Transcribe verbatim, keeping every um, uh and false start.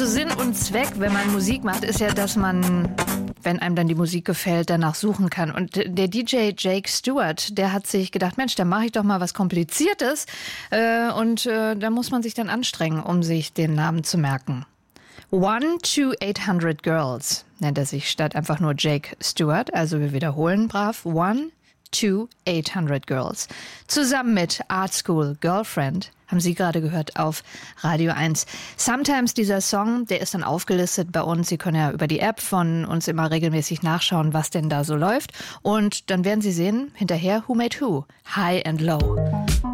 Sinn und Zweck, wenn man Musik macht, ist ja, dass man, wenn einem dann die Musik gefällt, danach suchen kann. Und der D J Jake Stewart, der hat sich gedacht, Mensch, dann mache ich doch mal was Kompliziertes. Äh, und äh, da muss man sich dann anstrengen, um sich den Namen zu merken. One to eight hundred Girls nennt er sich statt einfach nur Jake Stewart. Also wir wiederholen brav. One to eight hundred Girls. Zusammen mit Art School Girlfriend haben Sie gerade gehört auf Radio eins. Sometimes dieser Song, der ist dann aufgelistet bei uns. Sie können ja über die App von uns immer regelmäßig nachschauen, was denn da so läuft. Und dann werden Sie sehen, hinterher Who Made Who, High and Low.